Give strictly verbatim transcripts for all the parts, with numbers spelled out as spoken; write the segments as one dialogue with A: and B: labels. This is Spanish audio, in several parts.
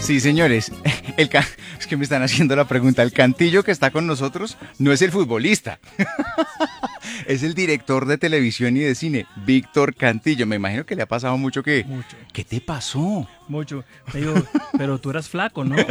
A: Sí, señores, el ca- es que me están haciendo la pregunta. El Cantillo que está con nosotros no es el futbolista, es el director de televisión y de cine, Víctor Cantillo. Me imagino que le ha pasado mucho que...
B: Mucho,
A: ¿Qué te pasó?
B: mucho. Me digo, pero tú eras flaco, ¿no?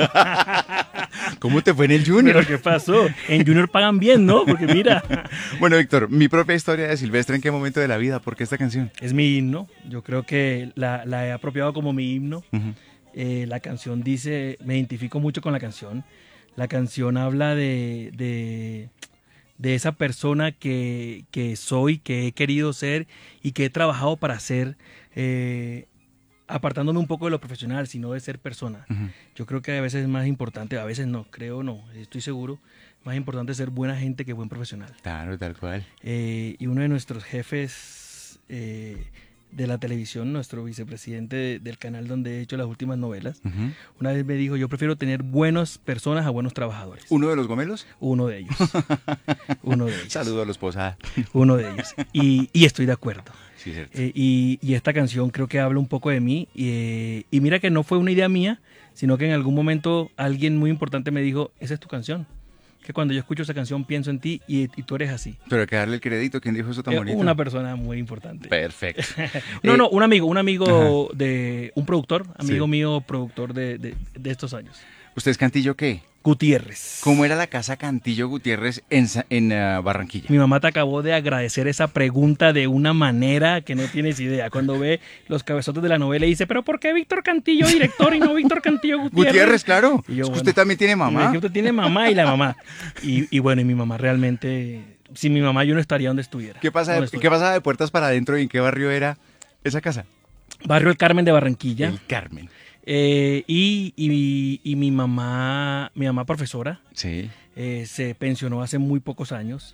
A: ¿Cómo te fue en el
B: ¿Pero
A: Junior?
B: qué pasó? En Junior pagan bien, ¿no? Porque mira,
A: Bueno, Víctor, mi propia historia de Silvestre, ¿en qué momento de la vida? ¿Por qué esta canción?
B: es mi himno. Yo creo que la, la he apropiado como mi himno.
A: Ujú.
B: Eh, la canción dice, me identifico mucho con la canción. La canción habla de, de, de esa persona que, que soy, que he querido ser y que he trabajado para ser, eh, apartándome un poco de lo profesional, sino de ser persona.
A: Ujú.
B: Yo creo que a veces es más importante, a veces no, creo no, estoy seguro, más importante ser buena gente que buen profesional.
A: Claro, tal cual.
B: Eh, y uno de nuestros jefes eh, de la televisión, nuestro vicepresidente de- del canal donde he hecho las últimas novelas,
A: Ujú.
B: una vez me dijo, yo prefiero tener buenas personas a buenos trabajadores.
A: ¿Uno de los gomelos?
B: Uno de ellos. Uno de ellos.
A: Saludo a los Posada.
B: Uno de ellos. Y, y estoy de acuerdo.
A: Sí, cierto.
B: Eh, y, y esta canción creo que habla un poco de mí. Y, eh, y mira que no fue una idea mía, sino que en algún momento alguien muy importante me dijo, esa es tu canción. Que cuando yo escucho esa canción pienso en ti y, y tú eres así.
A: Pero hay que darle el crédito. ¿Quién dijo eso tan
B: Eh,
A: bonito?
B: Una persona muy importante.
A: Perfecto.
B: No,
A: Eh,
B: no, un amigo, un amigo de un productor, amigo
A: Sí.
B: mío, productor de, de- de estos años.
A: ¿Usted es Cantillo qué?
B: Gutiérrez.
A: ¿Cómo era la casa Cantillo Gutiérrez en, Sa- en ah, Barranquilla?
B: Mi mamá te acabó de agradecer esa pregunta de una manera que no tienes idea. Cuando ve los cabezotes de la novela y dice, pero ¿por qué Víctor Cantillo director y no Víctor Cantillo Gutiérrez?
A: Gutiérrez, claro.
B: Y yo,
A: Es que
B: bueno,
A: usted también tiene
B: Me
A: mamá.
B: dijo, usted tiene mamá y la mamá. Y, y bueno, y mi mamá realmente, sin mi mamá yo no estaría donde estuviera.
A: ¿Qué pasa,
B: Donde
A: de,
B: estoy.
A: ¿Qué pasaba de puertas para adentro y en qué barrio era esa casa?
B: Barrio El Carmen de Barranquilla.
A: El Carmen.
B: Eh, y, y- y mi mamá, mi mamá profesora,
A: Sí.
B: eh, se pensionó hace muy pocos años.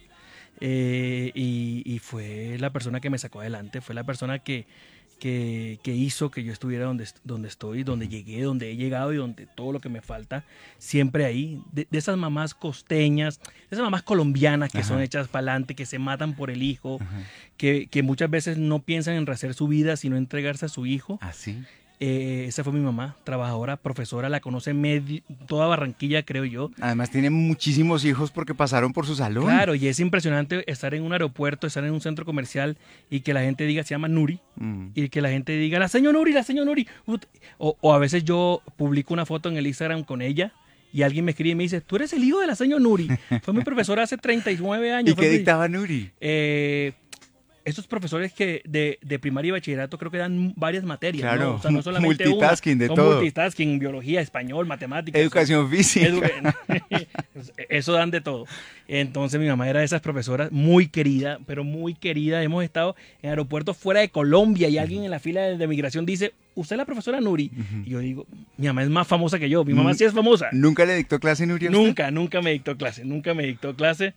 B: eh, y, y fue la persona que me sacó adelante, fue la persona que, que, que hizo que yo estuviera donde, est- donde estoy, donde llegué, donde he llegado y donde todo lo que me falta, siempre ahí. De, de esas mamás costeñas, de esas mamás colombianas que
A: Ajá.
B: son hechas para adelante, que se matan por el hijo,
A: Ajá.
B: que, que muchas veces no piensan en rehacer su vida, sino entregarse a su hijo.
A: Así.
B: Eh, esa fue mi mamá, trabajadora, profesora, la conoce medi- toda Barranquilla, creo yo.
A: Además tiene muchísimos hijos porque pasaron por su salón.
B: Claro, y es impresionante estar en un aeropuerto, estar en un centro comercial y que la gente diga, se llama Nuri,
A: Mm.
B: y que la gente diga, la señora Nuri, la señora Nuri. Ut- O, o a veces yo publico una foto en el Instagram con ella y alguien me escribe y me dice, tú eres el hijo de la señora Nuri. Fue mi profesora hace treinta y nueve años.
A: ¿Y
B: Fue
A: qué
B: mi-
A: dictaba Nuri?
B: eh, Esos profesores que de, de primaria y bachillerato creo que dan varias materias,
A: Claro,
B: ¿no? O sea, no solamente
A: multitasking
B: una,
A: de
B: son
A: todo.
B: multitasking, biología, español, matemáticas.
A: Educación física.
B: Edu- Eso dan de todo. Entonces mi mamá era de esas profesoras muy querida, pero muy querida. Hemos estado en aeropuertos fuera de Colombia y alguien en la fila de, de migración dice, ¿usted es la profesora Nuri? Y yo digo, mi mamá es más famosa que yo, mi mamá
A: Mm.
B: sí es famosa.
A: ¿Nunca le dictó clase Nuri a usted?
B: Nunca, nunca me dictó clase, nunca me dictó clase.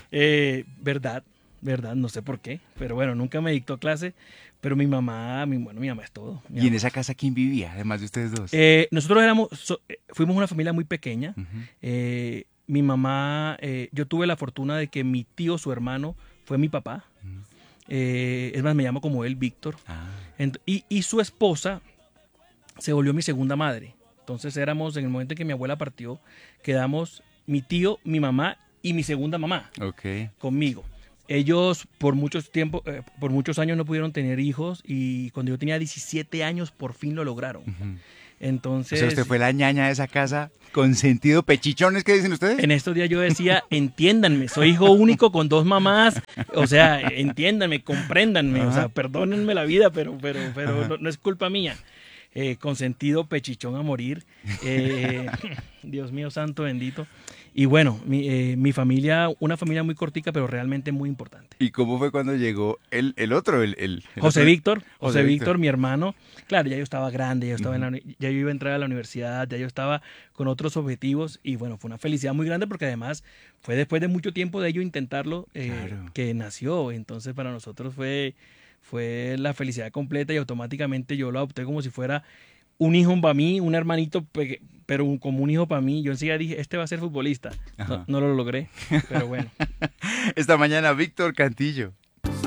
B: Eh, verdad, verdad, no sé por qué, pero bueno, nunca me dictó clase. Pero mi mamá, mi, bueno, mi mamá es todo. mi
A: ¿Y en
B: mamá.
A: esa casa quién vivía, además de ustedes dos?
B: Eh, nosotros éramos, so- eh, fuimos una familia muy pequeña.
A: Ujú.
B: Eh, mi mamá, eh, yo tuve la fortuna de que mi tío, su hermano, fue mi papá.
A: Ujú.
B: Eh, es más, me llamo como él, Víctor.
A: Ah.
B: Ent- y, y su esposa se volvió mi segunda madre. Entonces éramos, en el momento en que mi abuela partió, quedamos mi tío, mi mamá y mi segunda mamá
A: Ok.
B: conmigo. Ellos por muchos tiempo, eh, por muchos años no pudieron tener hijos y cuando yo tenía diecisiete años por fin lo lograron.
A: Ujú.
B: Entonces,
A: O sea, usted fue la ñaña de esa casa con sentido pechichones, ¿qué dicen ustedes?
B: en estos días yo decía, entiéndanme, soy hijo único con dos mamás, o sea, entiéndanme, compréndanme, o sea,
A: Ajá.
B: perdónenme la vida, pero, pero, pero
A: Ajá.
B: no, no es culpa mía. Eh, con sentido pechichón a morir. Eh, Dios mío, santo bendito. Y bueno, mi, eh, mi familia, una familia muy cortica, pero realmente muy importante.
A: ¿Y cómo fue cuando llegó el, el otro? El, el- el
B: José
A: otro?
B: Víctor, José,
A: José
B: Víctor,
A: Víctor.
B: mi hermano, claro, ya yo estaba grande, ya yo, estaba en la uni- ya yo iba a entrar a la universidad, ya yo estaba con otros objetivos y bueno, fue una felicidad muy grande porque además fue después de mucho tiempo de ello intentarlo eh,
A: Claro.
B: que nació, entonces para nosotros fue, fue la felicidad completa y automáticamente yo lo adopté como si fuera un hijo para mí, un hermanito, pe- pero un- como un hijo para mí. Yo enseguida dije, este va a ser futbolista.
A: Ajá.
B: No, no lo logré, pero bueno.
A: Esta mañana, Víctor Cantillo.